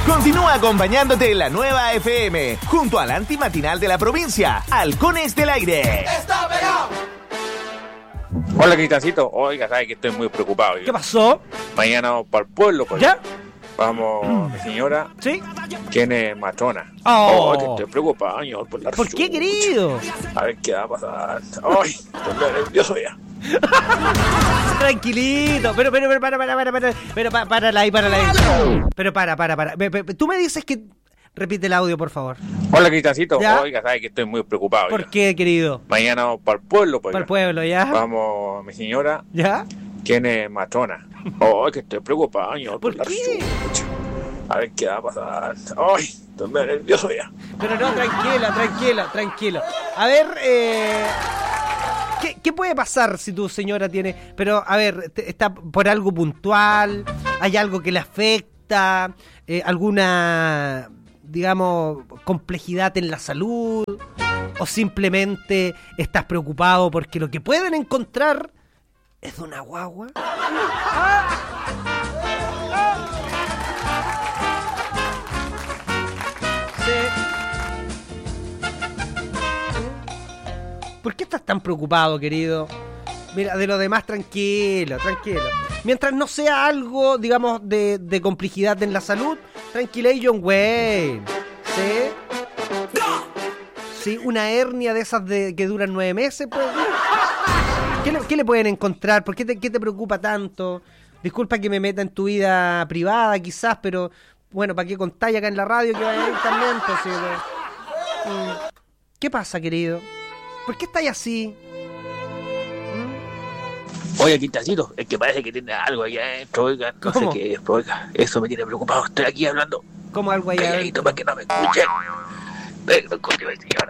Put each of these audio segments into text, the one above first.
Continúa acompañándote en la nueva FM, junto al antimatinal de la provincia, Halcones del Aire. ¡Está pegado! Hola, Cristiancito. Oiga, sabe que estoy muy preocupado. ¿Qué pasó? Mañana vamos para el pueblo, pues. ¿Ya? Vamos, mi señora. ¿Sí? Tiene matrona. Oh. Que estoy preocupado, señor, por la ¿Por qué, querido? A ver qué va a pasar. Ay, estoy nervioso ya. Tranquilito, pero párala ahí. Pero para. Tú me dices que... Repite el audio, por favor. Hola, Cristiancito. ¿Ya? Oiga, sabe que estoy muy preocupado. ¿Por ya. qué, querido? Mañana vamos para el pueblo, pues. Para el pueblo, ¿ya? Vamos, mi señora. ¿Ya? Tiene matrona. Oh, que estoy preocupado, señor, ¿Por qué? chucha. A ver qué va a pasar. Ay, estoy nervioso ya. Pero no, tranquilo. A ver, ¿qué puede pasar si tu señora tiene... Pero, a ver, ¿está por algo puntual? ¿Hay algo que le afecta? ¿Alguna, digamos, complejidad en la salud? ¿O simplemente estás preocupado porque lo que pueden encontrar es de una guagua? ¿Por qué estás tan preocupado, querido? Mira, de lo demás, tranquilo. Mientras no sea algo, digamos, de complejidad en la salud, tranquila y John Wayne. ¿Sí? Sí, una hernia de esas que duran 9 meses, pues. ¿Qué le pueden encontrar? ¿Por qué te preocupa tanto? Disculpa que me meta en tu vida privada, quizás, pero... Bueno, ¿para qué contáis acá en la radio que vaya a ir también? Pues, sí, ¿qué pasa, querido? ¿Por qué estáis así? Oye, Quintacito, es que parece que tiene algo allá adentro, oiga, no ¿Cómo? sé qué es, oiga, eso me tiene preocupado, estoy aquí hablando ¿Cómo algo allá? calladito para que no me escuchen. Venga, escúcheme, señora.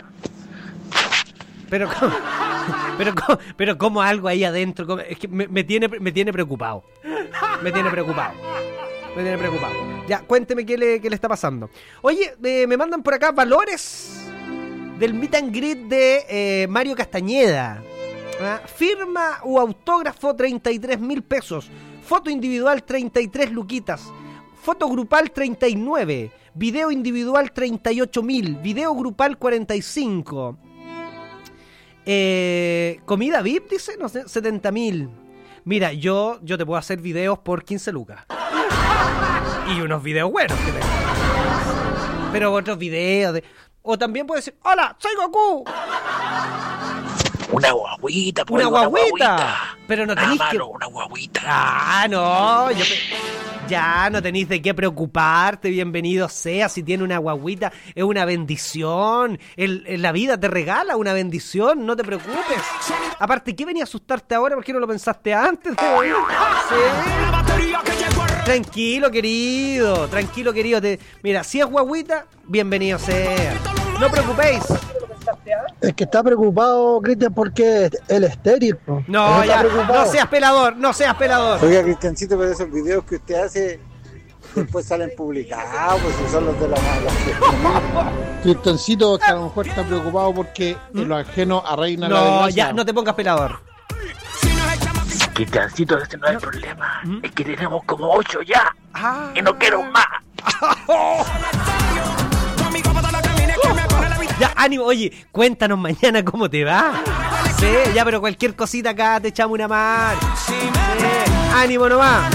Pero ¿cómo algo ahí adentro? ¿Cómo? Es que me tiene preocupado. Me tiene preocupado. Ya, cuénteme qué le está pasando. Oye, me mandan por acá valores del meet and greet de Mario Castañeda. Firma u autógrafo 33.000 pesos. Foto individual 33 luquitas. Foto grupal 39. Video individual 38.000. Video grupal 45. Comida VIP, dice, no sé, 70.000. Mira, yo te puedo hacer videos por 15 lucas. Y unos videos buenos que tengo. Pero otros videos o también puedes decir, hola, soy Goku. Una guaguita, pues. Una guaguita. Pero no tenéis que... Una guaguita. No, ya no tenéis de qué preocuparte, bienvenido sea, si tiene una guaguita, es una bendición, la vida te regala una bendición, no te preocupes. Aparte, ¿qué venía a asustarte ahora? ¿Por qué no lo pensaste antes? ¿Sí? Tranquilo, querido. Mira, si es guaguita, bienvenido sea. No preocupéis. Es que está preocupado, Cristian, porque él es estéril. No, ya, no seas pelador. Oiga, Cristiancito, pero esos videos que usted hace después salen publicados, pues si son los de la mala. Cristiancito, que a lo mejor está preocupado porque en lo ajeno a reina la No, desgracia. ya, no te pongas pelador. Cristiancito, ese no es el problema. Es que tenemos como 8 ya. Y no quiero más. Ya, ánimo, oye, cuéntanos mañana cómo te va. Sí, ya, pero cualquier cosita acá te echamos una mano. Sí, ánimo nomás.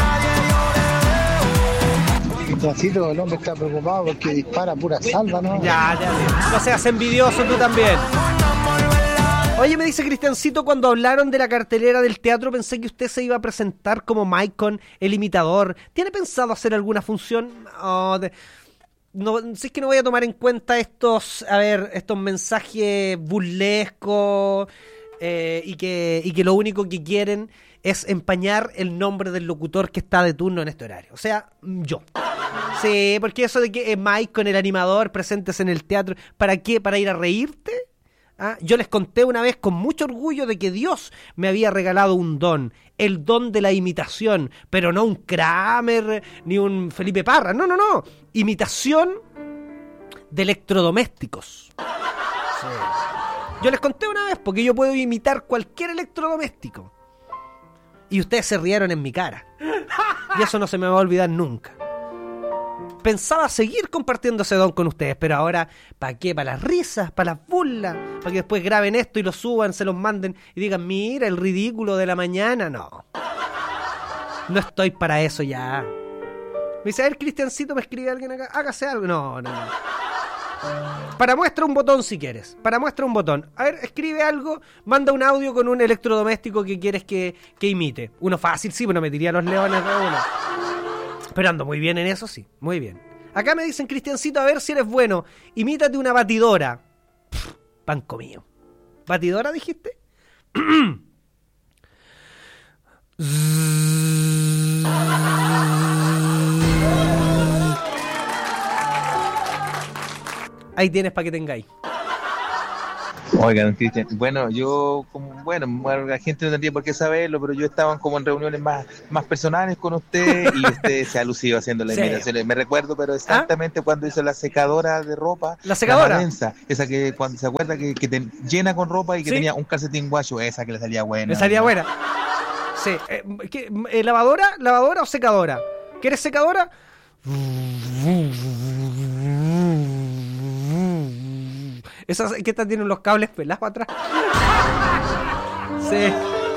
Cristiancito, el hombre está preocupado porque dispara pura salva, ¿no? Ya. No seas envidioso tú también. Oye, me dice Cristiancito, cuando hablaron de la cartelera del teatro pensé que usted se iba a presentar como Maicon, el imitador. ¿Tiene pensado hacer alguna función? No, si es que no voy a tomar en cuenta estos mensajes burlescos y que lo único que quieren es empañar el nombre del locutor que está de turno en este horario. O sea, yo. Sí, porque eso de que Mike con el animador presentes en el teatro, ¿para qué? ¿Para ir a reírte? Yo les conté una vez con mucho orgullo de que Dios me había regalado un don, el don de la imitación, pero no un Kramer ni un Felipe Parra, no, imitación de electrodomésticos. Sí. Yo les conté una vez porque yo puedo imitar cualquier electrodoméstico y ustedes se rieron en mi cara y eso no se me va a olvidar nunca. pensaba seguir compartiendo ese don con ustedes, pero ahora, ¿para qué? ¿Para las risas? ¿Para las burlas? ¿Para que después graben esto y lo suban, se los manden y digan, mira, el ridículo de la mañana? No. No estoy para eso ya. Me dice, a ver, Cristiancito, me escribe alguien acá, hágase algo. No. Para muestra un botón si quieres. Para muestra un botón. A ver, escribe algo, manda un audio con un electrodoméstico que quieres que imite. Uno fácil, sí, pero no me diría los leones de uno. Pero ando muy bien en eso, sí, muy bien. Acá me dicen, Cristiancito, a ver si eres bueno. Imítate una batidora. Pan comido. ¿Batidora dijiste? Ahí tienes para que tengáis. Oigan, Cristian, bueno, yo, la gente no tendría por qué saberlo, pero yo estaba como en reuniones más personales con usted y usted se ha lucido haciendo la imitación. Me recuerdo, pero exactamente cuando hizo la secadora de ropa. ¿La secadora? Esa que cuando se acuerda que te llena con ropa y que tenía un calcetín guacho, esa que le salía buena. Le salía buena. Sí. ¿Lavadora o secadora? ¿Quieres secadora? Esas que tienen los cables pelados atrás. Sí.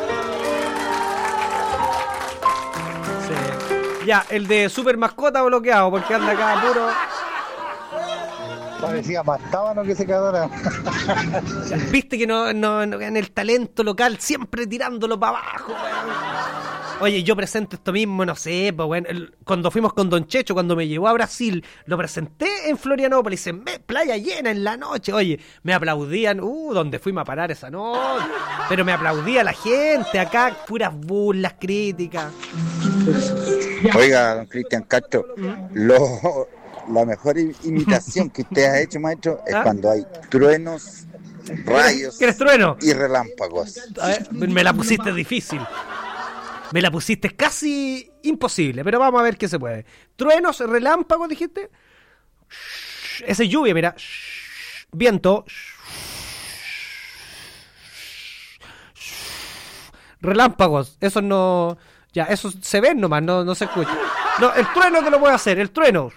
Ya, el de super mascota bloqueado porque anda acá puro. Parecía más tábano que secadora. Viste que no en el talento local siempre tirándolo para abajo, weón. Oye, yo presento esto mismo, no sé, pues bueno, cuando fuimos con Don Checho, cuando me llevó a Brasil, lo presenté en Florianópolis, en playa llena en la noche. Oye, me aplaudían, donde fuimos a parar esa noche, pero me aplaudía la gente, acá puras burlas, críticas. Oiga, don Cristian Castro, la mejor imitación que usted ha hecho, maestro, es cuando hay truenos, rayos trueno? Y relámpagos. A ver, me la pusiste difícil. Me la pusiste casi imposible, pero vamos a ver qué se puede. Truenos, relámpagos, dijiste. Esa es lluvia, mira. Viento. Relámpagos. Eso no. Ya, eso se ven nomás, no se escucha. No, el trueno te lo puedo hacer, el trueno.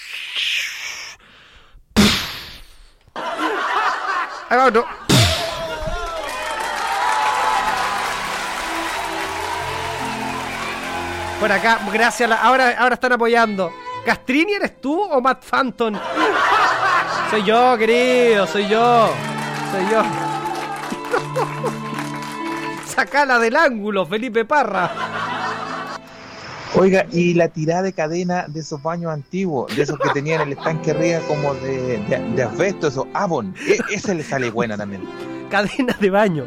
Haga otro. Por acá, gracias. Ahora están apoyando. ¿Castrini eres tú o Matt Phantom? Soy yo, querido, soy yo. Sacala del ángulo, Felipe Parra. Oiga, y la tirada de cadena de esos baños antiguos, de esos que tenían el estanque arriba como de asbesto, esos Avon, esa le sale buena también. Cadena de baño.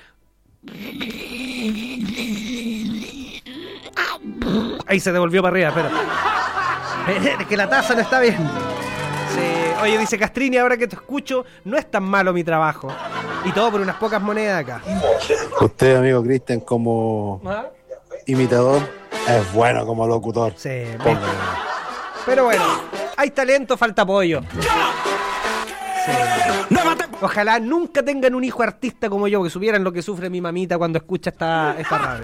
Ahí se devolvió para arriba, espera. Es que la taza no está bien. Sí. Oye, dice Castrini, ahora que te escucho, no es tan malo mi trabajo. Y todo por unas pocas monedas acá. Usted, amigo Cristian, como imitador, es bueno como locutor. Sí, pero bueno, hay talento, falta apoyo. Sí. Ojalá nunca tengan un hijo artista como yo, que supieran lo que sufre mi mamita cuando escucha esta radio.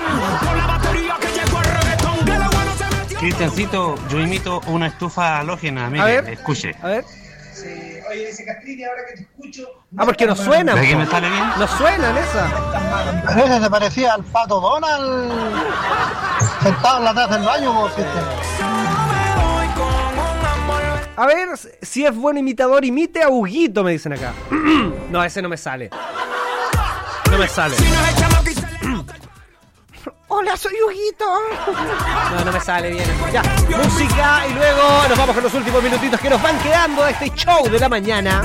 Cristiancito, yo imito una estufa halógena, mire, a ver, escuche. A ver. Sí. Oye, dice Castrini, ahora que te escucho. Porque no suenan. ¿De qué me sale bien? No suenan esas. A veces se parecía al Pato Donald sentado en la taza del baño, A ver, si es buen imitador, imite a Huguito, me dicen acá. No, ese no me sale. No me sale. Hola, soy Huguito. No me sale bien. Ya, música y luego nos vamos con los últimos minutitos que nos van quedando de este show de la mañana.